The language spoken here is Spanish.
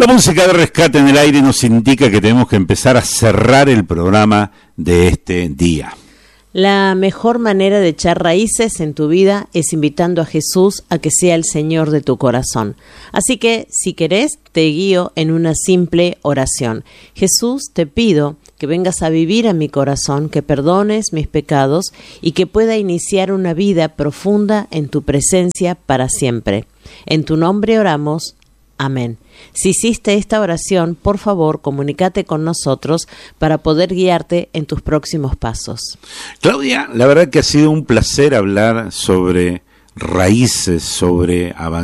Esta música de rescate en el aire nos indica que tenemos que empezar a cerrar el programa de este día. La mejor manera de echar raíces en tu vida es invitando a Jesús a que sea el Señor de tu corazón. Así que, si querés, te guío en una simple oración. Jesús, te pido que vengas a vivir a mi corazón, que perdones mis pecados y que pueda iniciar una vida profunda en tu presencia para siempre. En tu nombre oramos. Amén. Si hiciste esta oración, por favor, comunícate con nosotros para poder guiarte en tus próximos pasos. Claudia, la verdad que ha sido un placer hablar sobre raíces, sobre avanzar